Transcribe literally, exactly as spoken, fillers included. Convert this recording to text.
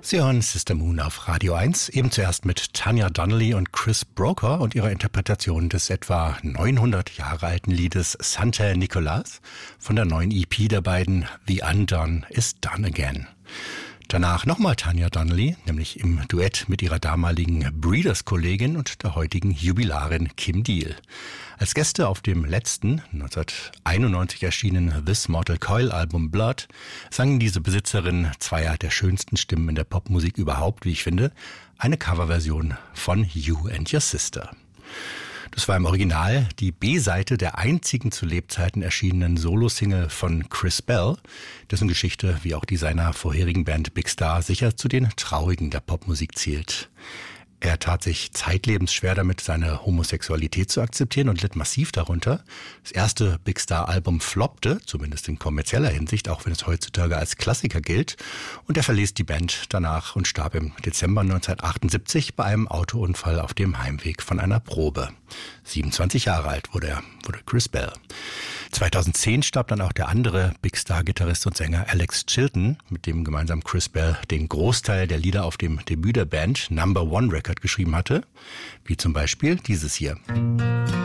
Sie hören Sister Moon auf Radio eins, eben zuerst mit Tanya Donelly und Chris Broker und ihrer Interpretation des etwa neunhundert Jahre alten Liedes Santa Nicholas von der neuen E P der beiden The Undone is Done Again. Danach nochmal Tanya Donelly, nämlich im Duett mit ihrer damaligen Breeders-Kollegin und der heutigen Jubilarin Kim Deal. Als Gäste auf dem letzten, neunzehnhunderteinundneunzig erschienenen This Mortal Coil Album Blood sangen diese Besitzerin zweier der schönsten Stimmen in der Popmusik überhaupt, wie ich finde, eine Coverversion von You and Your Sister. Das war im Original die B-Seite der einzigen zu Lebzeiten erschienenen Solo-Single von Chris Bell, dessen Geschichte, wie auch die seiner vorherigen Band Big Star, sicher zu den traurigen der Popmusik zählt. Er tat sich zeitlebens schwer damit, seine Homosexualität zu akzeptieren und litt massiv darunter. Das erste Big Star-Album floppte, zumindest in kommerzieller Hinsicht, auch wenn es heutzutage als Klassiker gilt. Und er verließ die Band danach und starb im Dezember neunzehnhundertachtundsiebzig bei einem Autounfall auf dem Heimweg von einer Probe. siebenundzwanzig Jahre alt wurde er, wurde Chris Bell. zweitausendzehn starb dann auch der andere Big Star-Gitarrist und Sänger Alex Chilton, mit dem gemeinsam Chris Bell den Großteil der Lieder auf dem Debüt der Band Number One Record geschrieben hatte, wie zum Beispiel dieses hier.